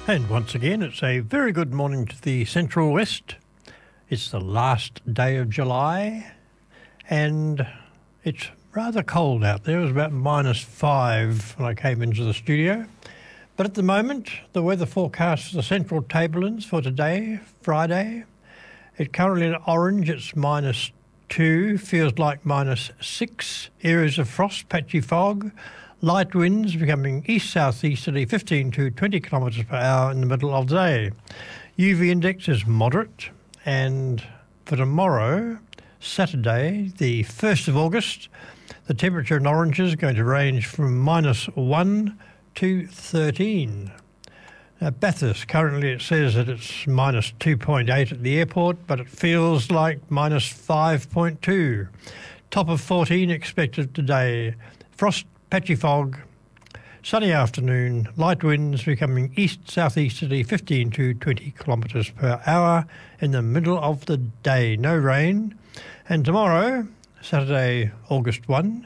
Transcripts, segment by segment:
And once again, it's a very good morning to the Central West. It's the last day of July and it's rather cold out there. It was about -5 when I came into the studio. But at the moment, the weather forecast for the Central Tablelands for today, Friday, it's currently in orange, it's -2, feels like -6, areas of frost, patchy fog, light winds becoming east-southeasterly 15 to 20 kilometres per hour in the middle of the day. UV index is moderate, and for tomorrow, Saturday, the 1st of August, the temperature in orange is going to range from -1 to 13. Now, Bathurst, currently it says that it's -2.8 at the airport, but it feels like -5.2. Top of 14 expected today. Frost, patchy fog, sunny afternoon, light winds becoming east-southeasterly 15 to 20 kilometres per hour in the middle of the day. No rain. And tomorrow, Saturday, August 1,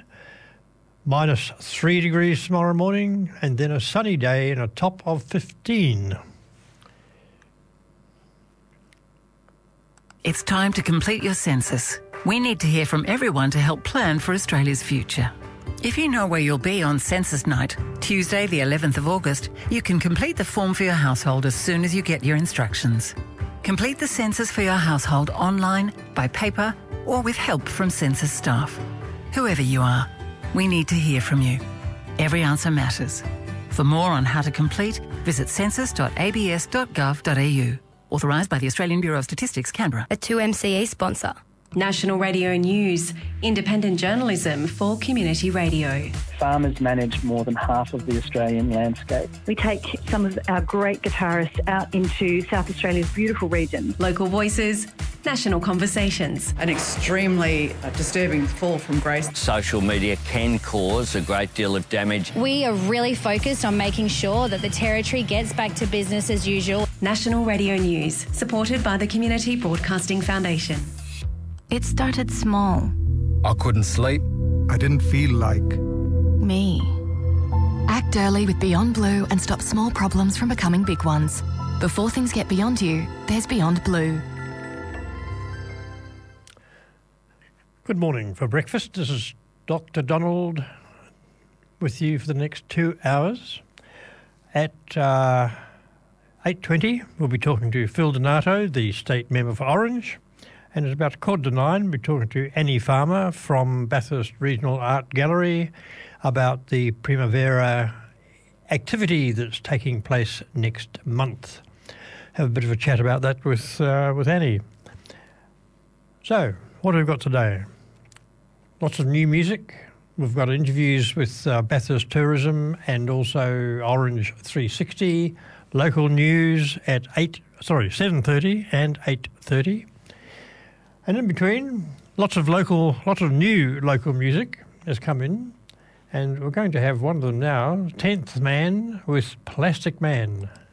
-3 degrees tomorrow morning, and then a sunny day and a top of 15. It's time to complete your census. We need to hear from everyone to help plan for Australia's future. If you know where you'll be on census night, Tuesday the 11th of August, you can complete the form for your household as soon as you get your instructions. Complete the census for your household online, by paper, or with help from census staff. Whoever you are, we need to hear from you. Every answer matters. For more on how to complete, visit census.abs.gov.au. Authorised by the Australian Bureau of Statistics, Canberra. A 2MCE sponsor. National Radio News, independent journalism for community radio. Farmers manage more than half of the Australian landscape. We take some of our great guitarists out into South Australia's beautiful regions. Local voices, national conversations. An extremely disturbing fall from grace. Social media can cause a great deal of damage. We are really focused on making sure that the Territory gets back to business as usual. National Radio News, supported by the Community Broadcasting Foundation. It started small. I couldn't sleep. I didn't feel like me. Act early with Beyond Blue and stop small problems from becoming big ones. Before things get beyond you, there's Beyond Blue. Good morning. For breakfast, this is Dr. Donald with you for the next 2 hours. At 8:20, we'll be talking to Phil Donato, the State Member for Orange. And it's about 8:45, we're talking to Annie Farmer from Bathurst Regional Art Gallery about the Primavera activity that's taking place next month. Have a bit of a chat about that with Annie. So, what have we got today? Lots of new music. We've got interviews with Bathurst Tourism and also Orange 360, local news at 7:30 and 8:30. And in between, lots of new local music has come in, and we're going to have one of them now, 10th Man with Plastic Man.